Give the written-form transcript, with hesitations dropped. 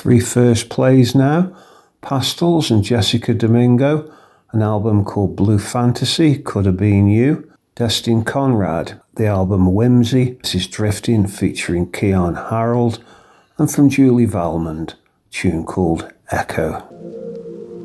three first plays now. Pastels and Jessica Domingo, an album called Blue Fantasy, Could Have Been You. Destin Conrad, the album Whimsy, This Is Drifting featuring Keon Harold. And from Julie Valmond, a tune called Echo.